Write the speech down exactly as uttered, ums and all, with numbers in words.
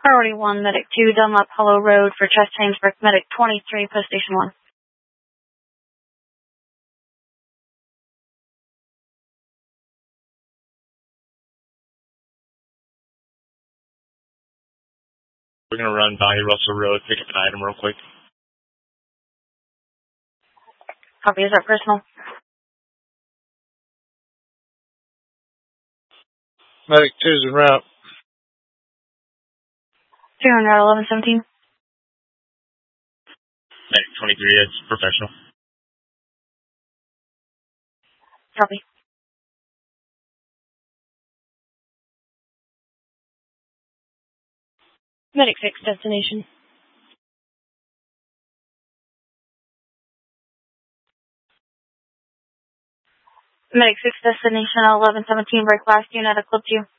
Priority one, Medic two, Dunlap Hollow Road for chest Hainsburg, Medic twenty-three, Post Station one. We're going to run by Russell Road, pick up an item real quick. Copy, is that personal? Medic two's en route. three hundred, eleven seventeen. Medic twenty-three, it's professional. Copy. Medic six, destination. Medic six, destination eleven seventeen, break last unit, I clipped you.